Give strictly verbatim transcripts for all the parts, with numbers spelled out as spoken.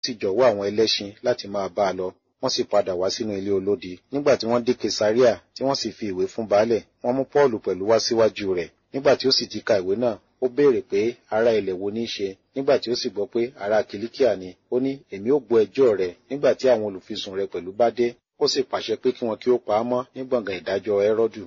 sì jọ̀wọ́ àwọn ẹlẹ́ṣin láti máa bá a lọ. Wọ́n sì padà wá sínú ilé olódi. Nígbà tí wọ́n dé Kesaria, tí wọ́n sì fi ìwé fún baálẹ̀, wọ́n mú Pọ́ọ̀lù pẹ̀lú wá síwájú rẹ̀. Nígbà tí ó sì ti ka ìwé náà, ó béèrè pé ará ilẹ̀ wo ní í ṣe. Nígbà tí ó sì gbọ́ pé ará Kìlíkíà ni, ó ní, èmi ó gbọ́ ẹjọ́ rẹ̀ nígbà tí àwọn olùfisùn rẹ̀ pẹ̀lú bá dé. Ó sì pàṣẹ pé kí wọn kí ó pa á mọ́ ní gbọ̀ngàn ìdájọ́ Hẹ́rọ́dù.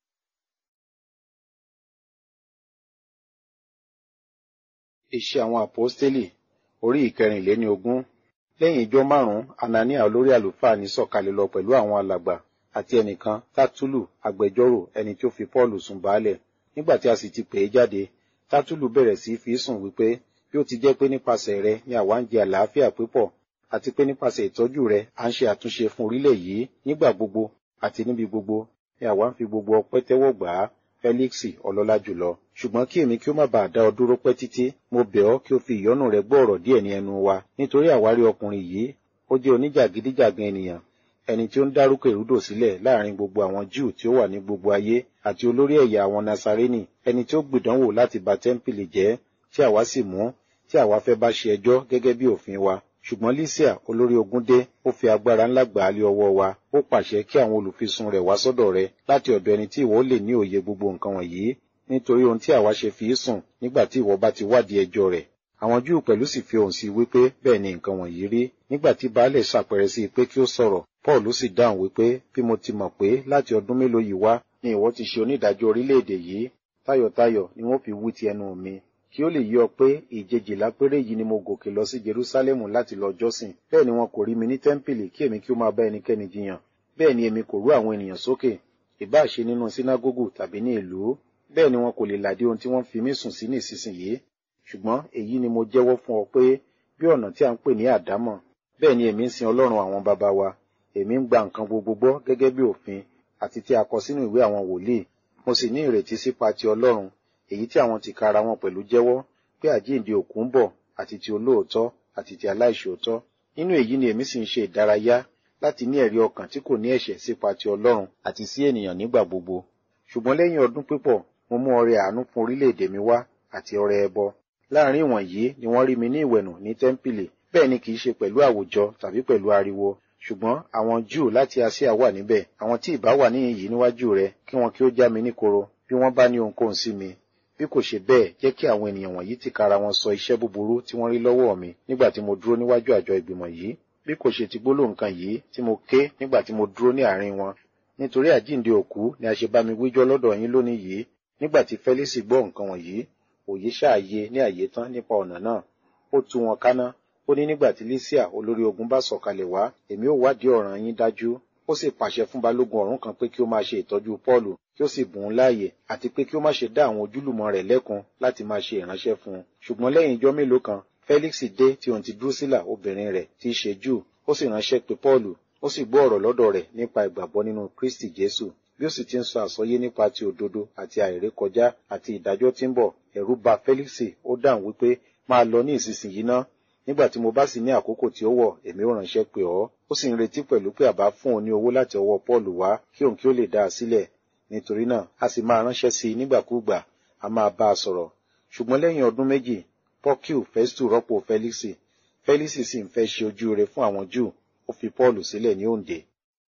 Iṣẹ́ àwọn Àpọ́stélì orí ìkẹrìnléní ogún. Lẹ́yìn ijọ́ márùn-ún, Anania olórí àlùfáà ní sọ̀kalẹ̀ lọ pẹ̀lú àwọn alàgbà àti ẹnìkan Tátúlù agbẹjọ́rò ẹni tí ó fi Pọ́ọ̀lù sùn baálẹ̀. Nígbà tí a sì ti pè é jáde, Tátúlù bẹ̀rẹ̀ sí fi sùn wípé bí ó ti jẹ́ pé nípasẹ̀ rẹ̀ ni àwa ń jẹ àlàáfíà pípọ̀, àti pé nípasẹ̀ ìtọ́jú rẹ̀ à ń ṣe àtúnṣe fún orílẹ̀ yìí nígbà gbogbo àti níbi gbogbo ni àwa ń fi gbogbo ọpẹ́ tẹ́wọ́ gbà á, Fẹ́líksì ọlọ́lá jùlọ. Ṣùgbọ́n kí èmi kí ó má bàa dá ọ dúró pẹ́ títí, mo bẹ̀ ọ́ kí o fi ìyọ́nú rẹ gbọ́ ọ̀rọ̀ díẹ̀ ní ẹnu wa, nítorí àwárí ọkùnrin yìí, ó jẹ́ oníjàgídíjàgan ènìyàn, ẹni tí ó ń dárúkọ ìrúdò sílẹ̀ láàrin gbogbo àwọn Júù tí ó wà ní gbogbo ayé, àti olórí ẹ̀yà àwọn Nasarénì, ẹni tí ó gbìdánwò láti ba tẹ́ḿpìlì jẹ́, tí àwa sì mú, tí àwa fẹ́ bá ṣe ẹjọ́ gẹ́gẹ́ bí òfin wa. Ṣùgbọ́n Lísíà olórí ogun dé, ó fi agbára ńlá gbà á lé ọwọ́ wa, ó pàṣẹ kí àwọn olùfisùn rẹ̀ wá sọ́dọ̀ rẹ láti ọ̀dọ̀ ẹni tí ìwọ ó lè ní òye gbogbo nǹkan wọ̀nyí, nítorí ohun tí àwa ṣe fi í sùn nígbà tí ìwọ bá ti wádìí ẹjọ́ rẹ̀. Àwọn Júù pẹ̀lú sì fi ohùn sí wípé bẹ́ẹ̀ ni nǹkan wọ̀nyí rí. Nígbà tí baálẹ̀ ṣàpẹrẹ sí i pé kí ó sọ̀rọ̀, Pọ́ọ̀lù sì dáhùn wípé bí mo ti mọ̀ pé láti ọdún mélòó yìí wá ni ìwọ ti ṣe onídàájọ́ orílẹ̀-èdè yìí, tayọ̀tayọ̀ ni wọ́n fi wí ti ẹnu mi. Kí ó lè yé ọ pé ìjejìlá péré yìí ni mo gòkè lọ sí Jerúsálẹ́mù láti lọ jọ́sìn. Bẹ́ẹ̀ ni wọn kò rí mi ní tẹ́ḿpìlì kí èmi kí ó máa bá ẹnikẹ́ni jiyàn. Bẹ́ẹ̀ ni èmi kò rú àwọn ènìyàn sókè, ìbá ṣe nínú sínágógù tàbí ní ìlú. Bẹ́ẹ̀ ni wọn kò lè làdí ohun tí wọ́n fi mí sùn sí ní ìsinsìnyí. Ṣùgbọ́n èyí ni mo jẹ́wọ́ fún ọ pé bí ọ̀nà tí a ń pè ní àdámọ̀, bẹ́ẹ̀ ni èmi ń sin Ọlọ́run àwọn baba wa. Èmi ń gba nǹkan gbogbo gbọ́ gẹ́gẹ́ bí òfin àti tí a kọ sínú ìwé àwọn wòlíì. Mo sì ní ìrètí sípa ti Ọlọ́run, èyí tí àwọn tìkára wọn pẹ̀lú jẹ́wọ́ pé àjíǹde òkú ń bọ̀, àti ti olóòótọ́ àti ti aláìṣòótọ́. Nínú èyí ni èmi sì ń ṣe ìdárayá láti ní ẹ̀rí ọkàn tí kò ní ẹ̀ṣẹ̀ sípa ti Ọlọ́run àti sí ènìyàn nígbà gbogbo. Ṣùgbọ́n lẹ́yìn ọdún pípọ̀, mo mú ọrẹ àánú fún orílẹ̀-èdè mi wá àti ọrẹ ẹbọ. Láàrin ìwọ̀nyí ni wọ́n rí mi ní ìwẹ̀nù ní tẹ́ḿpìlì, bẹ́ẹ̀ ni kì í ṣe pẹ̀lú àwùjọ tàbí pẹ̀lú ariwo. Ṣùgbọ́n àwọn Júù láti Asia wà níbẹ̀, àwọn tí ìbá wà níhìn yìí níwájú rẹ, kí wọn kí ó já mi níkoro bí wọ́n bá ní ohunkóhun sí mi. Bí kò ṣe bẹ́ẹ̀, jẹ́ kí àwọn ènìyàn wọ̀nyí tìkára wọn sọ iṣẹ́ búburú tí wọ́n rí lọ́wọ́ mi nígbà tí mo dúró níwájú àjọ ìgbìmọ̀ yìí. Bí kò ṣe ti gbólóhùn kan yìí tí mo ké nígbà tí mo dúró ní àárín wọn. Nítorí àjíǹde òkú ni a ṣe bá mi wíjọ́ lọ́dọ̀ yín lónìí yìí. Nígbà tí Fẹ́lísì gbọ́ nǹkan wọ̀nyí, òye ṣáàyè ní àyè tán nípa ọ̀nà náà. Ó tú wọn káná. Ó ní nígbà tí Lísíà olórí ogun bá sọ̀kalẹ̀ wá, èmi ó wádìí ọ̀ràn yín dájú. Ó sì pàṣẹ fún balógun ọ̀rún kan pé kí ó máa ṣe ìtọ́jú Pọ́ọ̀lù, kí ó sì bùn ún láàyè, àti pé kí ó má ṣe dá àwọn ojúlùmọ̀ rẹ̀ lẹ́kun láti máa ṣe ìránṣẹ́ fún un. Ṣùgbọ́n lẹ́yìn ijọ́ mélòó kan, Fẹ́líksì dé tí òun ti Drúsílà obìnrin rẹ̀ tí í ṣe Júù, ó sì ránṣẹ́ pé Pọ́ọ̀lù, ó sì gbọ́ ọ̀rọ̀ lọ́dọ̀ rẹ̀ nípa ìgbàgbọ́ nínú Kristi Jésù. Bí ó sì ti ń sọ àsọyé nípa ti òdodo àti àìrékọjá àti ìdájọ́ tí ń bọ̀, ẹ̀rù bà Fẹ́líksì, ó dáhùn wípé máa lọ ní ìsinsìnyí ná. Nígbà tí mo bá sì ní àkókò tí ó wọ̀, èmi ó ránṣẹ́ pè ọ́. Ó sì ń retí pẹ̀lú pé àbá fún òun ní owó láti ọwọ́ Pọ́ọ̀lù wá kí òun kí ó lè dá a sílẹ̀. Nítorí náà, a sì máa ránṣẹ́ sí i nígbàkúùgbà, a máa bá a sọ̀rọ̀. Ṣùgbọ́n lẹ́yìn ọdún méjì, Pọ́kíù Fẹ́stù rọ́pò Fẹ́líksì. Fẹ́líksì sì ń fẹ́ ṣe ojú rere fún àwọn Júù, ó fi Pọ́ọ̀lù sílẹ̀ ní òǹdè.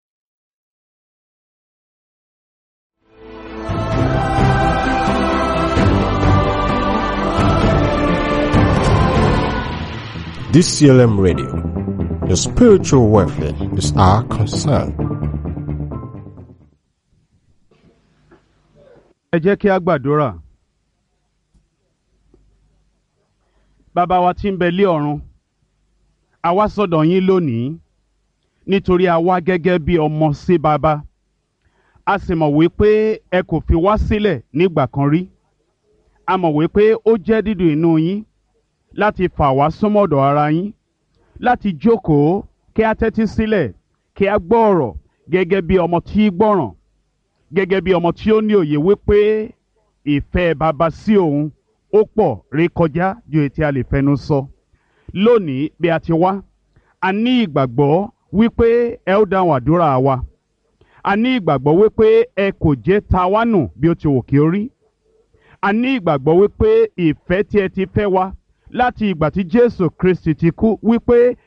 D C L M Radio, your spiritual welfare is our concern. Ẹ jẹ́ kí a gbàdúrà. Bàbá wa tí ń bẹ lé ọ̀run, a wá sọ́dọ̀ yín lónìí nítorí a wá gẹ́gẹ́ bí ọmọ sí bàbá. A sì mọ̀ wípé ẹ kò fi wá sílẹ̀ nígbà kan rí. A mọ̀ wípé ó jẹ́ dídùn inú yín láti fà wá súnmọ́dọ̀ ara yín, láti jókòó kí a tẹ́tí sílẹ̀, kí a gbọ́ ọ̀rọ̀ gẹ́gẹ́ bí ọmọ tí gbọ́ràn, gẹ́gẹ́ bí ọmọ tí ó ní òye wípé ìfẹ́ bàbá sí òun ó pọ̀ rékọjá ju èyí tí a lè fẹnu sọ. Lónìí bí a ti wá, a ní ìgbàgbọ́ wípé ẹ ó dáhùn àdúrà wa. A ní ìgbàgbọ́ wípé ẹ kò jẹ́ ta wá nù bí ó ti wù kí ó rí. A ní ìgbàgbọ́ wípé ìfẹ́ tí ẹ ti fẹ́ wa láti ìgbà tí Jésù Kristi ti kú wípé